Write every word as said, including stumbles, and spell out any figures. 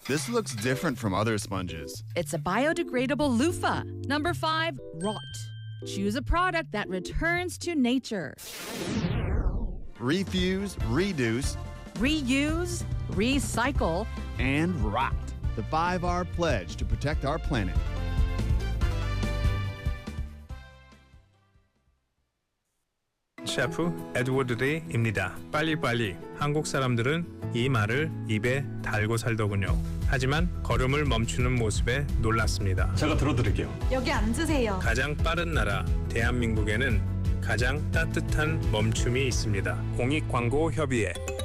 This looks different from other sponges. It's a biodegradable loofah. Number five, rot. Choose a product that returns to nature. Refuse, reduce, Reuse, recycle, and rot. The five R pledge to protect our planet. 셰프 에드워드 레이입니다. 빨리빨리. 한국 사람들은 이 말을 입에 달고 살더군요. 하지만 걸음을 멈추는 모습에 놀랐습니다. 제가 들어드릴게요. 여기 앉으세요. 가장 빠른 나라 대한민국에는 가장 따뜻한 멈춤이 있습니다. 공익광고협의회